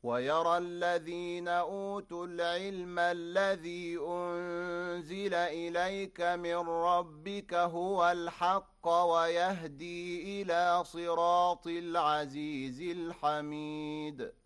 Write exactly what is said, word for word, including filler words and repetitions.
ويرى الذين أوتوا العلم الذي أنزل إليك من ربك هو الحق ويهدي إلى صراط العزيز الحميد